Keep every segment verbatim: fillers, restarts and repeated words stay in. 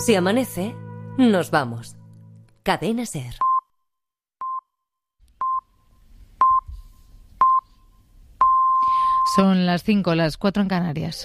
Si amanece, nos vamos. Cadena SER. Son las cinco, las cuatro en Canarias.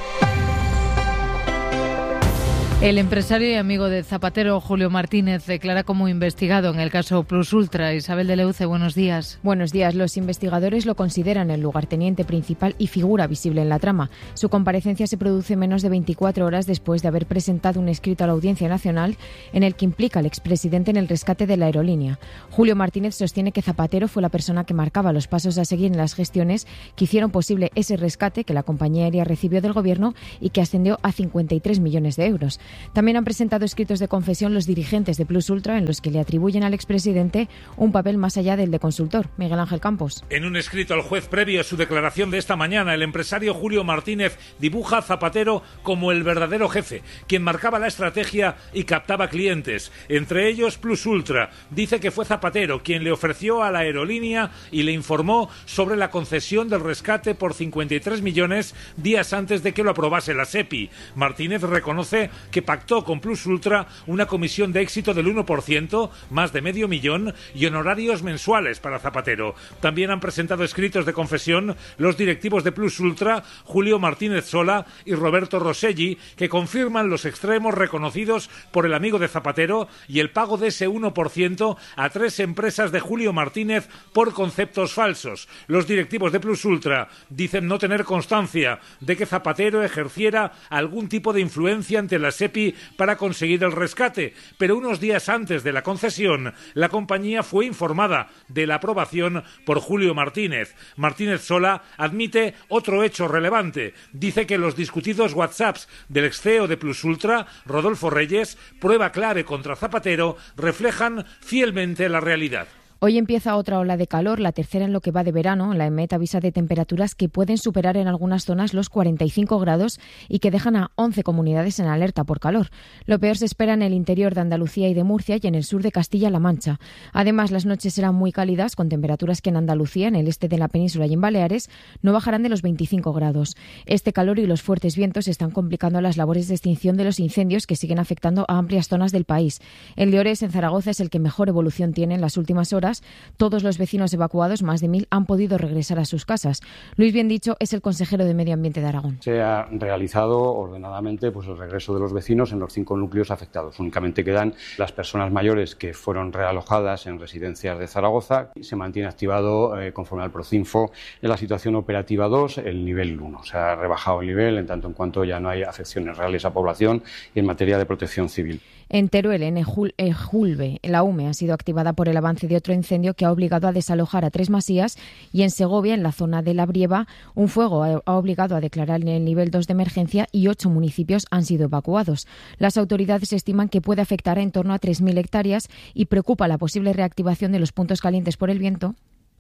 El empresario y amigo de Zapatero, Julio Martínez, declara como investigado en el caso Plus Ultra. Isabel de Leuce, buenos días. Buenos días. Los investigadores lo consideran el lugarteniente principal y figura visible en la trama. Su comparecencia se produce menos de veinticuatro horas después de haber presentado un escrito a la Audiencia Nacional en el que implica al expresidente en el rescate de la aerolínea. Julio Martínez sostiene que Zapatero fue la persona que marcaba los pasos a seguir en las gestiones que hicieron posible ese rescate que la compañía aérea recibió del gobierno y que ascendió a cincuenta y tres millones de euros. También han presentado escritos de confesión los dirigentes de Plus Ultra en los que le atribuyen al expresidente un papel más allá del de consultor. Miguel Ángel Campos. En un escrito al juez previo a su declaración de esta mañana, el empresario Julio Martínez dibuja a Zapatero como el verdadero jefe, quien marcaba la estrategia y captaba clientes, entre ellos Plus Ultra. Dice que fue Zapatero quien le ofreció a la aerolínea y le informó sobre la concesión del rescate por cincuenta y tres millones días antes de que lo aprobase la SEPI. Martínez reconoce que pactó con Plus Ultra una comisión de éxito del uno por ciento, más de medio millón, y honorarios mensuales para Zapatero. También han presentado escritos de confesión los directivos de Plus Ultra, Julio Martínez Sola y Roberto Rosselli, que confirman los extremos reconocidos por el amigo de Zapatero y el pago de ese uno por ciento a tres empresas de Julio Martínez por conceptos falsos. Los directivos de Plus Ultra dicen no tener constancia de que Zapatero ejerciera algún tipo de influencia ante la SEPI para conseguir el rescate, pero unos días antes de la concesión, la compañía fue informada de la aprobación por Julio Martínez. Martínez Sola admite otro hecho relevante. Dice que los discutidos WhatsApps del ex C E O de Plus Ultra, Rodolfo Reyes, prueba clave contra Zapatero, reflejan fielmente la realidad. Hoy empieza otra ola de calor, la tercera en lo que va de verano. La EMET avisa de temperaturas que pueden superar en algunas zonas los cuarenta y cinco grados y que dejan a once comunidades en alerta por calor. Lo peor se espera en el interior de Andalucía y de Murcia y en el sur de Castilla-La Mancha. Además, las noches serán muy cálidas, con temperaturas que en Andalucía, en el este de la península y en Baleares, no bajarán de los veinticinco grados. Este calor y los fuertes vientos están complicando las labores de extinción de los incendios que siguen afectando a amplias zonas del país. El de Ores, en Zaragoza, es el que mejor evolución tiene en las últimas horas. Todos los vecinos evacuados, más de mil, han podido regresar a sus casas. Luis Biendicho es el consejero de Medio Ambiente de Aragón. Se ha realizado ordenadamente pues, el regreso de los vecinos en los cinco núcleos afectados. Únicamente quedan las personas mayores que fueron realojadas en residencias de Zaragoza. Se mantiene activado, eh, conforme al Procinfo, en la situación operativa dos, el nivel uno. Se ha rebajado el nivel en tanto en cuanto ya no hay afecciones reales a población y en materia de protección civil. En Teruel, en Ejul- Ejulbe, la U M E ha sido activada por el avance de otro incendio que ha obligado a desalojar a tres masías, y en Segovia, en la zona de La Brieva, un fuego ha obligado a declarar el nivel dos de emergencia y ocho municipios han sido evacuados. Las autoridades estiman que puede afectar a en torno a tres mil hectáreas y preocupa la posible reactivación de los puntos calientes por el viento.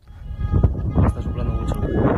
Está soplando mucho.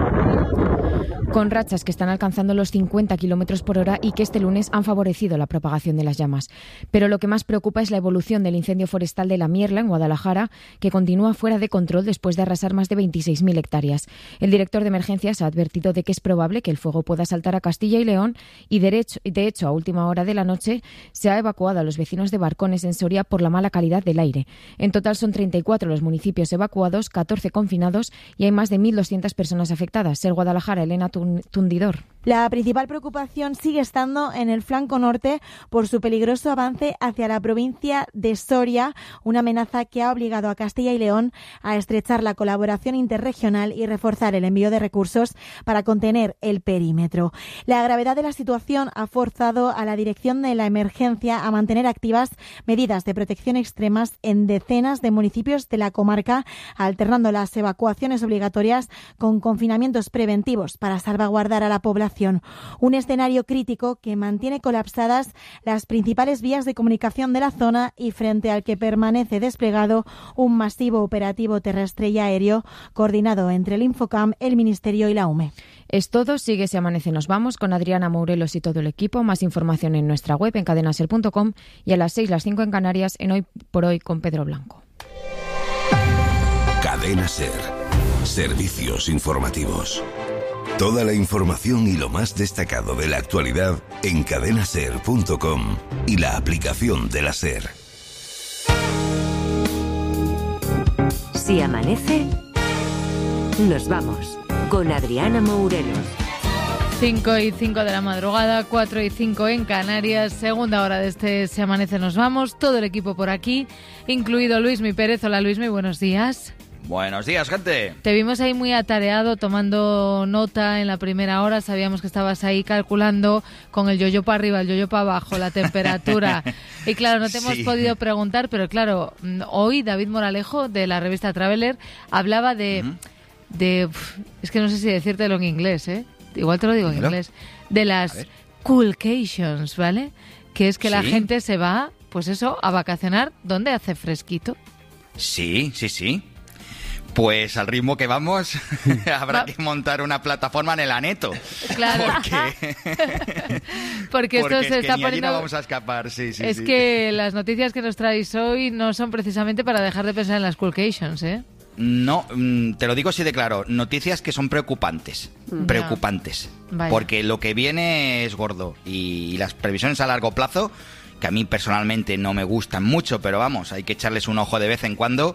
Con rachas que están alcanzando los cincuenta kilómetros por hora y que este lunes han favorecido la propagación de las llamas. Pero lo que más preocupa es la evolución del incendio forestal de La Mierla, en Guadalajara, que continúa fuera de control después de arrasar más de veintiséis mil hectáreas. El director de emergencias ha advertido de que es probable que el fuego pueda saltar a Castilla y León y, de hecho, de hecho, a última hora de la noche se ha evacuado a los vecinos de Barcones, en Soria, por la mala calidad del aire. En total son treinta y cuatro los municipios evacuados, catorce confinados y hay más de mil doscientas personas afectadas. Ser Guadalajara, Elena Tundidor. La principal preocupación sigue estando en el flanco norte por su peligroso avance hacia la provincia de Soria, una amenaza que ha obligado a Castilla y León a estrechar la colaboración interregional y reforzar el envío de recursos para contener el perímetro. La gravedad de la situación ha forzado a la dirección de la emergencia a mantener activas medidas de protección extremas en decenas de municipios de la comarca, alternando las evacuaciones obligatorias con confinamientos preventivos para salvaguardar a la población. Un escenario crítico que mantiene colapsadas las principales vías de comunicación de la zona y frente al que permanece desplegado un masivo operativo terrestre y aéreo coordinado entre el Infocam, el Ministerio y la U M E. Es todo. Sigue Si Amanece Nos Vamos con Adriana Mourelos y todo el equipo. Más información en nuestra web en cadenaser punto com y a las seis, las cinco en Canarias, en Hoy por Hoy con Pedro Blanco. Cadena SER. Servicios informativos. Toda la información y lo más destacado de la actualidad en cadena ser punto com y la aplicación de la SER. Si amanece, nos vamos con Adriana Mourelos. cinco y cinco de la madrugada, cuatro y cinco en Canarias, segunda hora de este Se Amanece Nos Vamos, todo el equipo por aquí, incluido Luismi Pérez. Hola Luismi, buenos días. Buenos días, gente. Te vimos ahí muy atareado, tomando nota en la primera hora, sabíamos que estabas ahí calculando con el yo-yo para arriba, el yo-yo para abajo, la temperatura. Y claro, no te hemos sí. podido preguntar, pero claro, hoy David Moralejo, de la revista Traveler, hablaba de... Uh-huh. de es que no sé si decírtelo en inglés, ¿eh? Igual te lo digo en ¿Dímelo? inglés. De las coolcations, ¿vale? Que es que ¿Sí? la gente se va, pues eso, a vacacionar donde hace fresquito. Sí, sí, sí. Pues al ritmo que vamos, habrá Va. que montar una plataforma en el Aneto. Claro. Porque, porque esto porque se es está que poniendo... no vamos a escapar, sí, sí. Es sí. que las noticias que nos traéis hoy no son precisamente para dejar de pensar en las coolcations, ¿eh? No, te lo digo así de claro, noticias que son preocupantes, no. preocupantes. Vaya. Porque lo que viene es gordo y las previsiones a largo plazo, que a mí personalmente no me gustan mucho, pero vamos, hay que echarles un ojo de vez en cuando.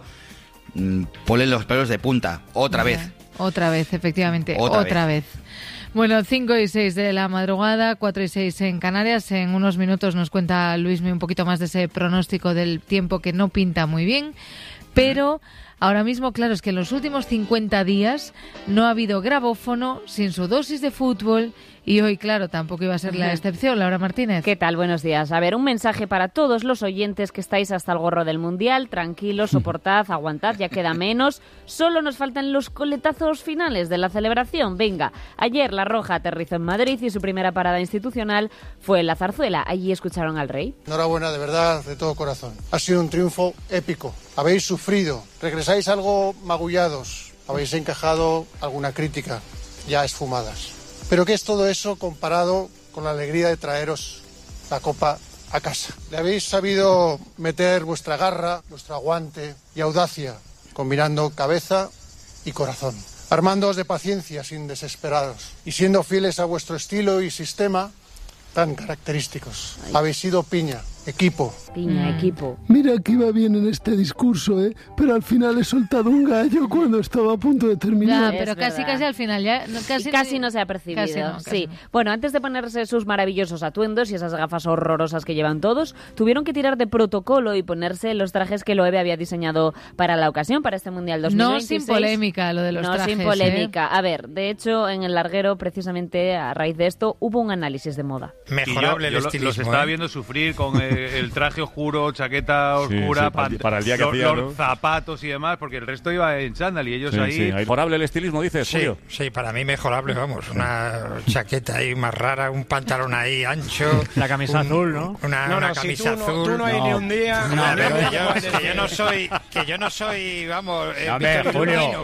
Ponle los pelos de punta, otra vez. Otra vez, efectivamente, otra, otra vez. vez. Bueno, cinco y seis de la madrugada, cuatro y seis en Canarias. En unos minutos nos cuenta Luismi un poquito más de ese pronóstico del tiempo que no pinta muy bien. Pero ahora mismo, claro, es que en los últimos cincuenta días no ha habido grabófono sin su dosis de fútbol. Y hoy, claro, tampoco iba a ser la excepción. Laura Martínez. ¿Qué tal? Buenos días. A ver, un mensaje para todos los oyentes que estáis hasta el gorro del Mundial. Tranquilos, soportad, aguantad, ya queda menos. Solo nos faltan los coletazos finales de la celebración. Venga, ayer La Roja aterrizó en Madrid y su primera parada institucional fue en La Zarzuela. Allí escucharon al rey. Enhorabuena, de verdad, de todo corazón. Ha sido un triunfo épico. Habéis sufrido, regresáis algo magullados, habéis encajado alguna crítica ya esfumadas. Pero ¿qué es todo eso comparado con la alegría de traeros la copa a casa? Le habéis sabido meter vuestra garra, vuestro aguante y audacia, combinando cabeza y corazón, armándoos de paciencia sin desesperados y siendo fieles a vuestro estilo y sistema tan característicos. Ay. Habéis sido piña, equipo. Piña, mm. equipo. Mira que iba bien en este discurso, ¿eh? Pero al final he soltado un gallo cuando estaba a punto de terminar. Ya, pero es casi, verdad. casi al final ya... No, casi, casi no se ha percibido. Casi no, casi sí. No. Bueno, antes de ponerse sus maravillosos atuendos y esas gafas horrorosas que llevan todos, tuvieron que tirar de protocolo y ponerse los trajes que Loewe había diseñado para la ocasión, para este Mundial dos mil veintiséis. No sin polémica lo de los no trajes. No sin polémica. ¿eh? A ver, de hecho, en el larguero, precisamente a raíz de esto, hubo un análisis de moda. Mejorable yo, el yo estilismo. Los estaba ¿eh? viendo sufrir con el, el traje oscuro, chaqueta oscura, sí, sí, para, para el día que los, hacía, los ¿no? zapatos y demás, porque el resto iba en chándal y ellos sí, ahí... Sí. ¿Mejorable el estilismo, dices, sí, Julio? Sí, para mí mejorable, vamos. Una chaqueta ahí más rara, un pantalón ahí ancho. La camisa un, azul, ¿no? Una, no, una no, camisa si tú azul. No, tú no hay no. ni un día... No, pero yo, que yo no soy, que yo no soy, vamos... Eh, a ver, Julio...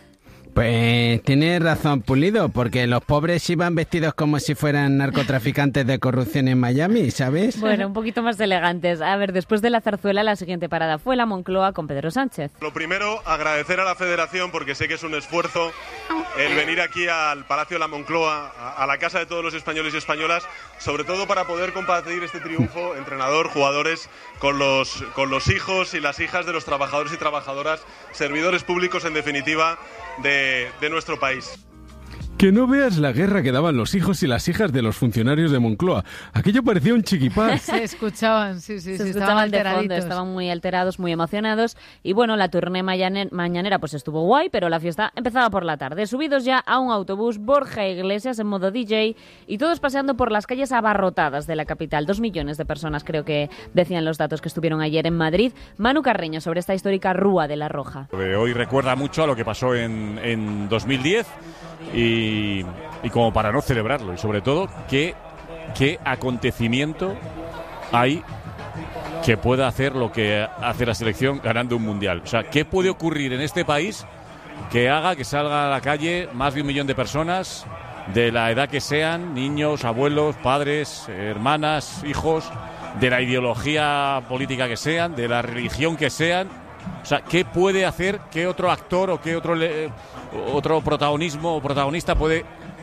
Pues tiene razón Pulido, porque los pobres iban vestidos como si fueran narcotraficantes de corrupción en Miami, ¿sabes? Bueno, un poquito más elegantes. A ver, después de la Zarzuela, la siguiente parada fue la Moncloa con Pedro Sánchez. Lo primero, agradecer a la Federación, porque sé que es un esfuerzo el venir aquí al Palacio de la Moncloa, a la casa de todos los españoles y españolas, sobre todo para poder compartir este triunfo, entrenador, jugadores, con los, con los hijos y las hijas de los trabajadores y trabajadoras, servidores públicos, en definitiva, de, de nuestro país. Que no veas la guerra que daban los hijos y las hijas de los funcionarios de Moncloa. Aquello parecía un chiquipar. Se escuchaban, sí, sí, Se sí, escuchaban estaban de fondo, estaban muy alterados, muy emocionados. Y bueno, la tournée mañanera pues estuvo guay, pero la fiesta empezaba por la tarde. Subidos ya a un autobús, Borja Iglesias en modo D J y todos paseando por las calles abarrotadas de la capital. Dos millones de personas, creo que decían los datos que estuvieron ayer en Madrid. Manu Carreño, sobre esta histórica Rúa de la Roja. Hoy recuerda mucho a lo que pasó en, en dos mil diez. Y, y como para no celebrarlo, y sobre todo, ¿qué, qué acontecimiento hay que pueda hacer lo que hace la selección ganando un mundial? O sea, ¿qué puede ocurrir en este país que haga que salga a la calle más de un millón de personas, de la edad que sean, niños, abuelos, padres, hermanas, hijos, de la ideología política que sean, de la religión que sean? O sea, ¿qué puede hacer, qué otro actor o qué otro, le, otro protagonismo o protagonista puede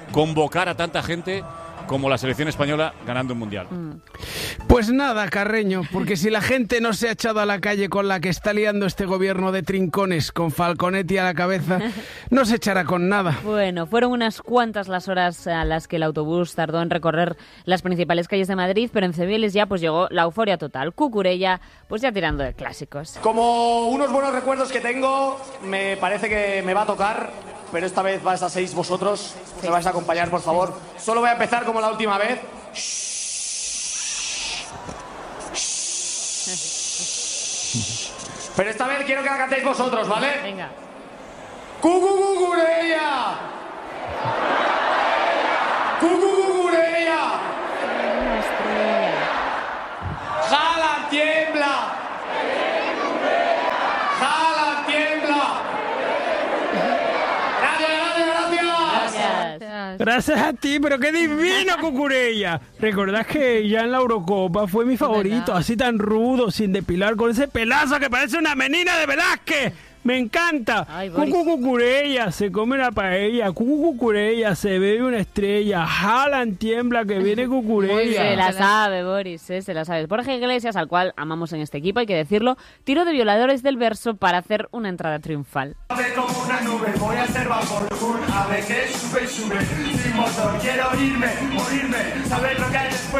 convocar a tanta gente como la selección española ganando un mundial. Pues nada, Carreño, porque si la gente no se ha echado a la calle con la que está liando este gobierno de trincones con Falconetti a la cabeza, no se echará con nada. Bueno, fueron unas cuantas las horas a las que el autobús tardó en recorrer las principales calles de Madrid, pero en Cebiales ya pues llegó la euforia total. Cucurella, pues ya tirando de clásicos. Como unos buenos recuerdos que tengo, me parece que me va a tocar, pero esta vez vais a seis vosotros, sí. Me vais a acompañar, por favor. Solo voy a empezar como la última vez. Pero esta vez quiero que la cantéis vosotros, ¿vale? Venga. ¡Cucucucureya! ¡Cucucucureya! ¡Jala, tiembla! ¡Jala, tiembla! Gracias a ti, pero qué divino, Cucurella. ¿Recordás que ya en la Eurocopa fue mi favorito? Así tan rudo, sin depilar, con ese pelazo que parece una menina de Velázquez. Me encanta. Cucu Cucurella se come la paella. Cucu Cucurella se bebe una estrella. Jalan, tiembla, que viene Cucurella. Se la sabe, Boris, ¿eh? Se la sabe. Borja Iglesias, al cual amamos en este equipo, hay que decirlo, tiró de violadores del verso para hacer una entrada triunfal. Como una nube, voy a ser vapor, un ave que sube y sube. Sin motor, quiero irme, morirme, saber lo que hay después.